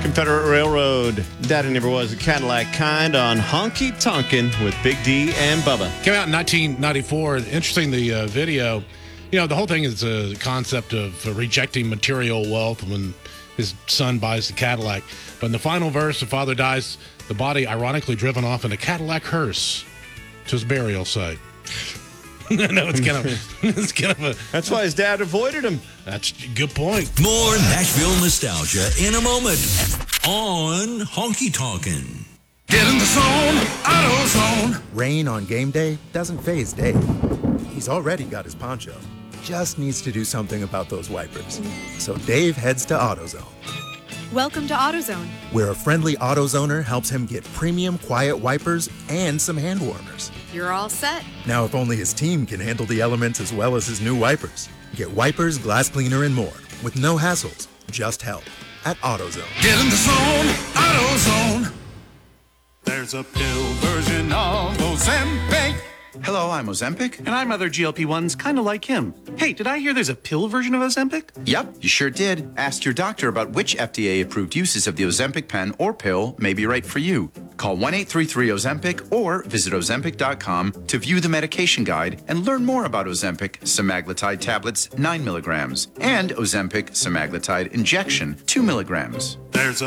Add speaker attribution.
Speaker 1: Confederate Railroad. Daddy Never Was a Cadillac Kind on Honky Tonkin' with Big D and Bubba.
Speaker 2: Came out in 1994. Interesting, the video. You know, the whole thing is a concept of rejecting material wealth when his son buys the Cadillac. But in the final verse, the father dies, the body ironically driven off in a Cadillac hearse to his burial site. No, it's kind of a...
Speaker 1: That's why his dad avoided him.
Speaker 2: That's a good point.
Speaker 3: More Nashville nostalgia in a moment on Honky Tonkin'.
Speaker 4: Get in the zone, AutoZone.
Speaker 5: Rain on game day doesn't faze Dave. He's already got his poncho. Just needs to do something about those wipers. So Dave heads to AutoZone,
Speaker 6: Welcome to AutoZone.
Speaker 5: where a friendly AutoZoner helps him get premium quiet wipers and some hand warmers.
Speaker 6: You're all set.
Speaker 5: Now, if only his team can handle the elements as well as his new wipers. Get wipers, glass cleaner, and more with no hassles, just help at AutoZone.
Speaker 4: Get in the zone, AutoZone. There's a pill version of Ozempic.
Speaker 7: Hello, I'm Ozempic.
Speaker 8: And I'm other GLP-1s kind of like him. Hey, did I hear there's a pill version of Ozempic?
Speaker 7: Yep, you sure did. Ask your doctor about which FDA-approved uses of the Ozempic pen or pill may be right for you. Call 1-833-OZEMPIC or visit Ozempic.com to view the medication guide and learn more about Ozempic semaglutide tablets 9 milligrams and Ozempic semaglutide injection 2 milligrams.
Speaker 4: There's a